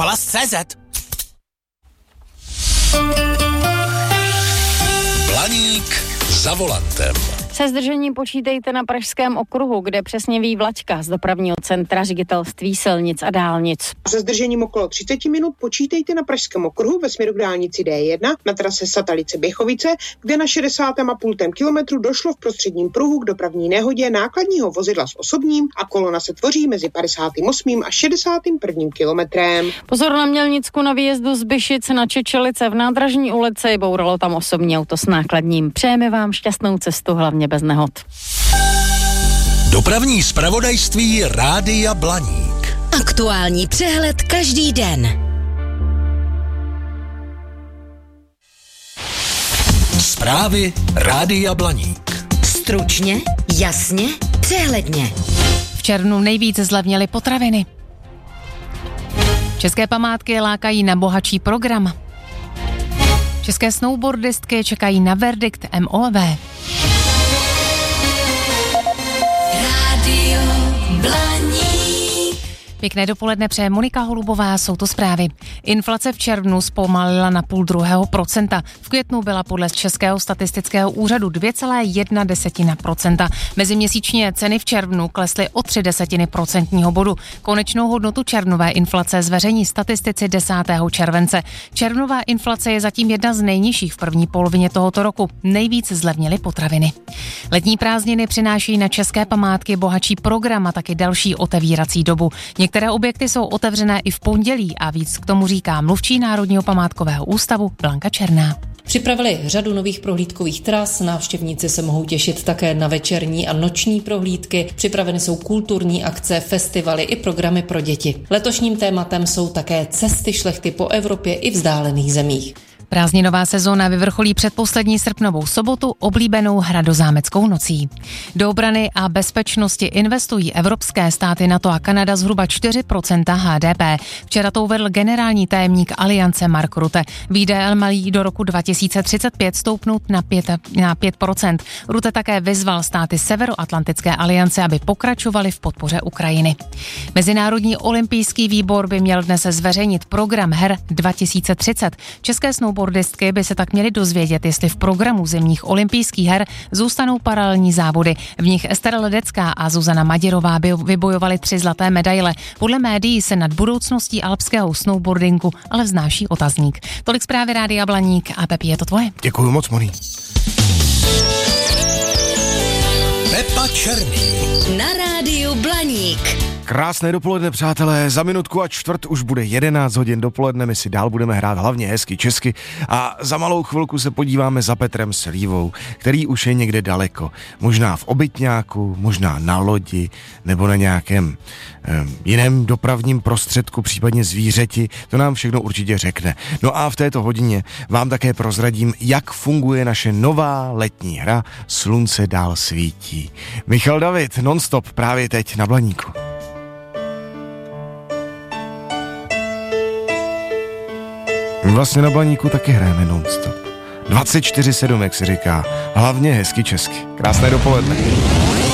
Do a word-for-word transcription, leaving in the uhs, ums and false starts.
Palast tečka cé zet. Blaník za volantem. Se zdržením počítejte na Pražském okruhu, kde přesně ví Vlaďka z dopravního centra Ředitelství silnic a dálnic. Se zdržením okolo třicet minut počítejte na Pražském okruhu ve směru k dálnici dé jedna na trase Satalice Běchovice, kde na šedesátém a půl kilometru došlo v prostředním pruhu k dopravní nehodě nákladního vozidla s osobním a kolona se tvoří mezi padesátým osmým a šedesátým prvním kilometrem. Pozor na Mělnicku na výjezdu z Byšic na Čečelice v Nádražní ulici, bouralo tam osobní auto s nákladním. Přejeme vám šťastnou cestu, hlavně bez nehod. Dopravní zpravodajství Rádia Blaník. Aktuální přehled každý den. Zprávy Rádia Blaník. Stručně, jasně, přehledně. V červnu nejvíc zlevnily potraviny. České památky lákají na bohatší program. České snowboardistky čekají na verdikt em ó vé. Pěkné dopoledne přeje Monika Holubová, jsou to zprávy. Inflace v červnu zpomalila na půl druhého procenta. V květnu byla podle Českého statistického úřadu dvě celá jedna desetina procenta. Meziměsíčně ceny v červnu klesly o tři desetiny procentního bodu. Konečnou hodnotu červnové inflace zveřejní statistici desátého července. Červnová inflace je zatím jedna z nejnižších v první polovině tohoto roku. Nejvíc zlevnily potraviny. Letní prázdniny přináší na české památky bohatší program a taky další otevírací dobu. Některé objekty jsou otevřené i v pondělí a víc k tomu říká mluvčí Národního památkového ústavu Blanka Černá. Připravili řadu nových prohlídkových tras, návštěvníci se mohou těšit také na večerní a noční prohlídky, připraveny jsou kulturní akce, festivaly i programy pro děti. Letošním tématem jsou také cesty šlechty po Evropě i vzdálených zemích. Prázdninová sezóna vyvrcholí předposlední srpnovou sobotu oblíbenou hradozámeckou nocí. Do obrany a bezpečnosti investují evropské státy NATO a Kanada zhruba čtyři procenta há dé pé. Včera to uvedl generální tajemník Aliance Mark Rutte. Výdaje mají do roku dva tisíce třicet pět stoupnout na pět, na pět procent. Rutte také vyzval státy Severoatlantické aliance, aby pokračovali v podpoře Ukrajiny. Mezinárodní olympijský výbor by měl dnes zveřejnit program her dva tisíce třicet. České snowboardistky by se tak měly dozvědět, jestli v programu zimních olympijských her zůstanou paralelní závody. V nich Ester Ledecká a Zuzana Maděrová by vybojovaly tři zlaté medaile. Podle médií se nad budoucností alpského snowboardingu ale vznáší otazník. Tolik zprávy Rádia Blaník a Pepi, je to tvoje. Děkuju moc, Moni. Pepa Černý. Na rádiu Blaník. Krásné dopoledne, přátelé, za minutku a čtvrt už bude jedenáct hodin dopoledne, my si dál budeme hrát hlavně hezky česky a za malou chvilku se podíváme za Petrem Slívou, který už je někde daleko, možná v obytňáku, možná na lodi nebo na nějakém eh, jiném dopravním prostředku, případně zvířeti, to nám všechno určitě řekne. No a v této hodině vám také prozradím, jak funguje naše nová letní hra Slunce dál svítí. Michal David, non-stop právě teď na Blaníku. Vlastně na Blaníku taky hrajeme non-stop. dvacet čtyři sedm, jak se říká. Hlavně hezky česky. Krásné dopoledne.